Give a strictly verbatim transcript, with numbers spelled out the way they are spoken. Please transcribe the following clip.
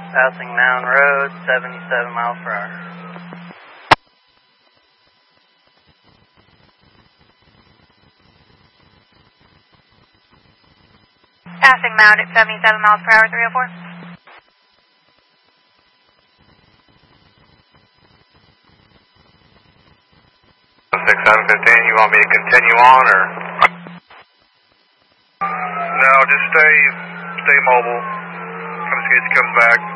Passing Mound Road, seventy-seven miles per hour. Passing Mound at seventy-seven miles per hour, three oh four. six seven fifteen, you want me to continue on or? No, just stay, stay mobile. Come as he comes back.